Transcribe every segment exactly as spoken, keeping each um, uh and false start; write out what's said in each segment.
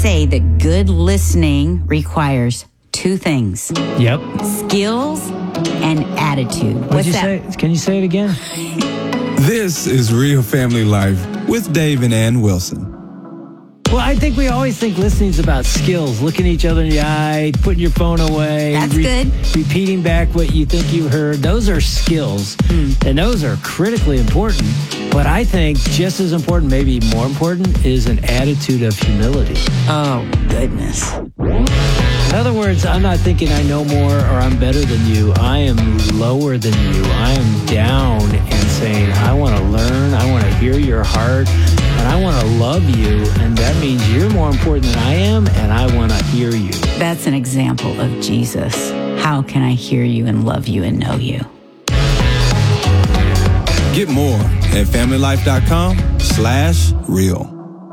say that good listening requires two things. Yep. Skills and attitude. What'd What's you that? say? Can you say it again? This is Real Family Life with Dave and Ann Wilson. Well, I think we always think listening is about skills, looking each other in the eye, putting your phone away. That's good. Repeating back what you think you heard. Those are skills, mm. and those are critically important. But I think just as important, maybe more important, is an attitude of humility. Oh, goodness. In other words, I'm not thinking I know more or I'm better than you. I am lower than you. I am down and saying, I want to learn, I want to hear your heart, and I want to love you. And that means you're more important than I am, and I want to hear you. That's an example of Jesus. How can I hear you and love you and know you? Get more at familylife.com slash real.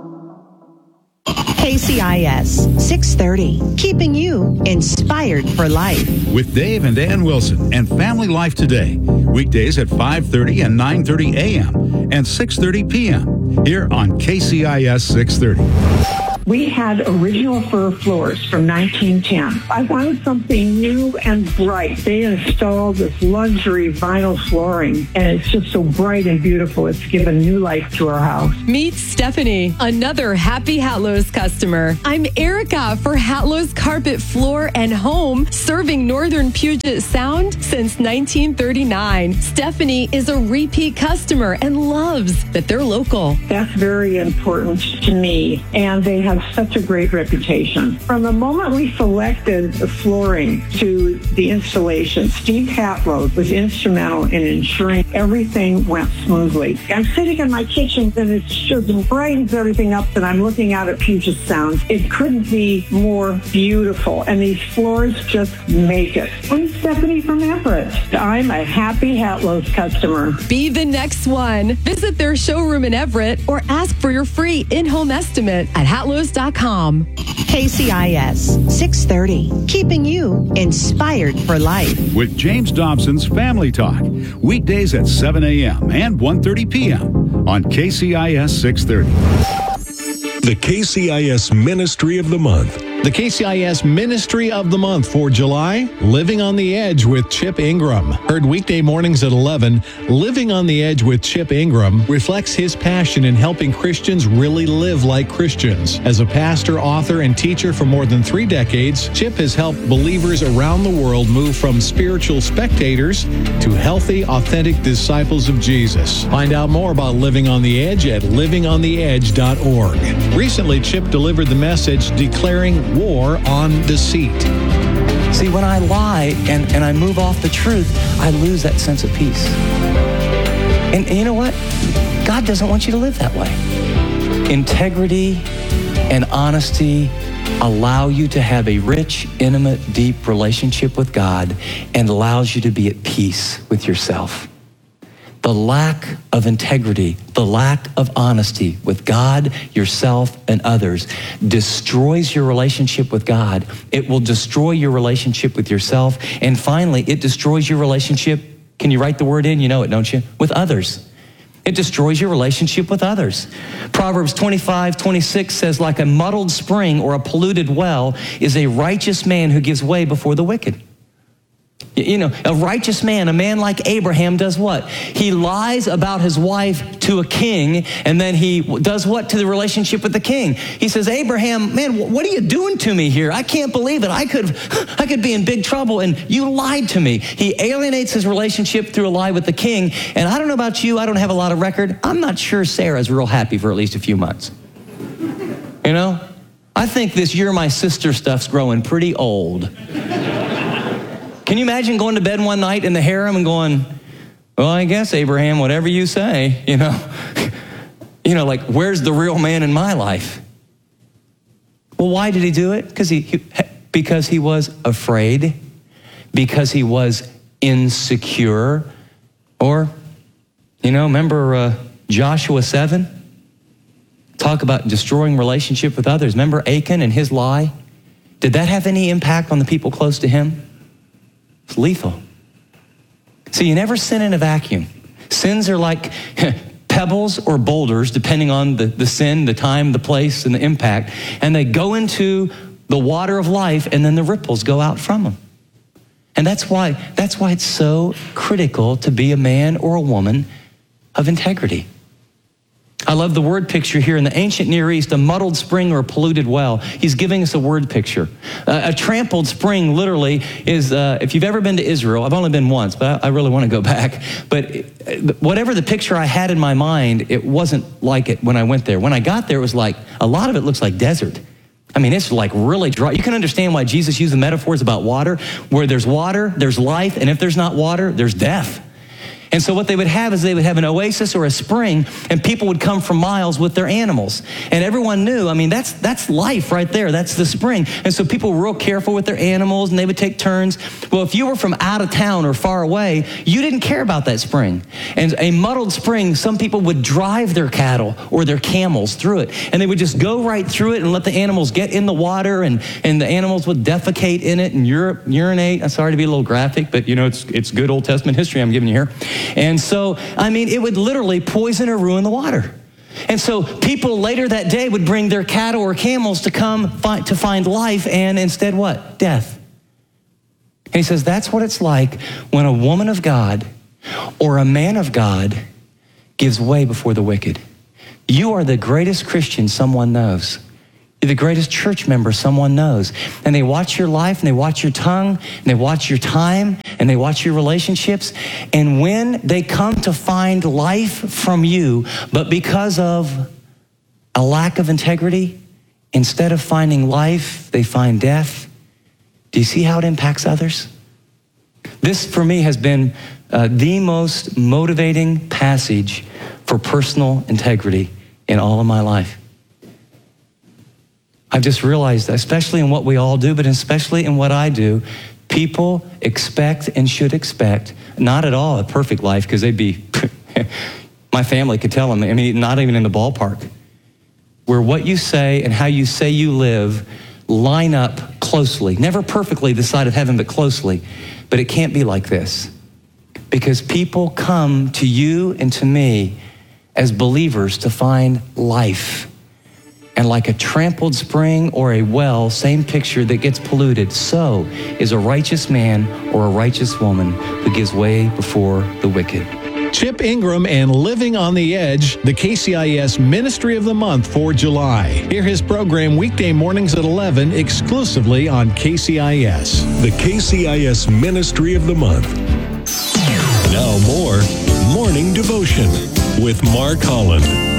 K C I S six thirty, keeping you inspired for life. With Dave and Ann Wilson and Family Life Today. Weekdays at five thirty and nine thirty a.m. and six thirty p.m. here on K C I S six thirty. We had original fir floors from nineteen ten. I wanted something new and bright. They installed this luxury vinyl flooring, and it's just so bright and beautiful. It's given new life to our house. Meet Stephanie, another happy Hatlow's customer. I'm Erica for Hatlow's Carpet Floor and Home, serving Northern Puget Sound since nineteen thirty-nine. Stephanie is a repeat customer and loves that they're local. That's very important to me, and they have such a great reputation. From the moment we selected the flooring to the installation, Steve Hatlow was instrumental in ensuring everything went smoothly. I'm sitting in my kitchen and it just brightens everything up, and I'm looking out at Puget Sound. It couldn't be more beautiful, and these floors just make it. I'm Stephanie from Everett. I'm a happy Hatlow's customer. Be the next one. Visit their showroom in Everett or ask for your free in-home estimate at hatlows dot com. K C I S six thirty, keeping you inspired for life. With James Dobson's Family Talk. Weekdays at seven a.m. and one thirty p.m. on K C I S six thirty. The K C I S Ministry of the Month. The K C I S Ministry of the Month for July, Living on the Edge with Chip Ingram. Heard weekday mornings at eleven, Living on the Edge with Chip Ingram reflects his passion in helping Christians really live like Christians. As a pastor, author, and teacher for more than three decades, Chip has helped believers around the world move from spiritual spectators to healthy, authentic disciples of Jesus. Find out more about Living on the Edge at living on the edge dot org. Recently, Chip delivered the message declaring war on deceit. See, when I lie and, and I move off the truth, I lose that sense of peace. And, and you know what? God doesn't want you to live that way. Integrity and honesty allow you to have a rich, intimate, deep relationship with God and allows you to be at peace with yourself. The lack of integrity, the lack of honesty with God, yourself, and others destroys your relationship with God. It will destroy your relationship with yourself. And finally, it destroys your relationship, can you write the word in? You know it, don't you? With others. It destroys your relationship with others. Proverbs twenty-five, twenty-six says, like a muddled spring or a polluted well is a righteous man who gives way before the wicked. You know, a righteous man, a man like Abraham does what? He lies about his wife to a king, and then he does what to the relationship with the king? He says, Abraham, man, what are you doing to me here? I can't believe it. I could, I could be in big trouble, and you lied to me. He alienates his relationship through a lie with the king, and I don't know about you, I don't have a lot of record. I'm not sure Sarah's real happy for at least a few months. You know? I think this you're my sister stuff's growing pretty old. Can you imagine going to bed one night in the harem and going, well, I guess, Abraham, whatever you say, you know? You know, like, where's the real man in my life? Well, why did he do it? Because he, he, because he was afraid, because he was insecure, or, you know, remember uh, Joshua seven? Talk about destroying relationship with others. Remember Achan and his lie? Did that have any impact on the people close to him? It's lethal. See, you never sin in a vacuum. Sins are like pebbles or boulders, depending on the, the sin, the time, the place, and the impact, and they go into the water of life, and then the ripples go out from them. And that's why, that's why it's so critical to be a man or a woman of integrity. I love the word picture here. In the ancient Near East, a muddled spring or a polluted well. He's giving us a word picture. Uh, a trampled spring literally is, uh, if you've ever been to Israel, I've only been once, but I, I really want to go back. But whatever the picture I had in my mind, it wasn't like it when I went there. When I got there, it was like, a lot of it looks like desert. I mean, it's like really dry. You can understand why Jesus used the metaphors about water. Where there's water, there's life, and if there's not water, there's death. And so what they would have is they would have an oasis or a spring, and people would come from miles with their animals. And everyone knew, I mean, that's that's life right there. That's the spring. And so people were real careful with their animals, and they would take turns. Well, if you were from out of town or far away, you didn't care about that spring. And a muddled spring, some people would drive their cattle or their camels through it. And they would just go right through it and let the animals get in the water, and, and the animals would defecate in it and ur- urinate. I'm sorry to be a little graphic, but you know, it's it's good Old Testament history I'm giving you here. And so, I mean, it would literally poison or ruin the water. And so people later that day would bring their cattle or camels to come find, to find life, and instead what? Death. And he says that's what it's like when a woman of God or a man of God gives way before the wicked. You are the greatest Christian someone knows. You're the greatest church member someone knows. And they watch your life, and they watch your tongue, and they watch your time, and they watch your relationships. And when they come to find life from you, but because of a lack of integrity, instead of finding life, they find death. Do you see how it impacts others? This, for me, has been uh, the most motivating passage for personal integrity in all of my life. I've just realized, especially in what we all do, but especially in what I do, people expect and should expect, not at all a perfect life, because they'd be, my family could tell them, I mean, not even in the ballpark, where what you say and how you say you live line up closely, never perfectly the side of heaven, but closely. But it can't be like this, because people come to you and to me as believers to find life. And like a trampled spring or a well, same picture that gets polluted, so is a righteous man or a righteous woman who gives way before the wicked. Chip Ingram and Living on the Edge, the K C I S Ministry of the Month for July. Hear his program weekday mornings at eleven, exclusively on K C I S. The K C I S Ministry of the Month. Now more Morning Devotion with Mark Holland.